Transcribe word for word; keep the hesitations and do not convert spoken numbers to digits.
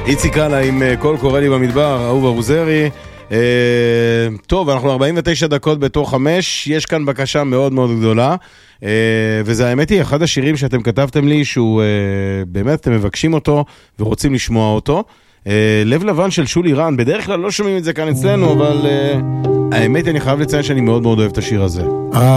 איציק קאלה עם קול קורא לי במדבר, אהוב אבוזרי. אה, טוב, אנחנו ארבעים ותשע דקות בתוך חמש, יש כאן בקשה מאוד מאוד גדולה, אה, וזה האמת היא אחד השירים שאתם כתבתם לי, שהוא אה, באמת אתם מבקשים אותו ורוצים לשמוע אותו. אה, לב לבן של שולי רן, בדרך כלל לא שומעים את זה כאן אצלנו, אבל אה, האמת אני חייב לציין שאני מאוד מאוד אוהב את השיר הזה.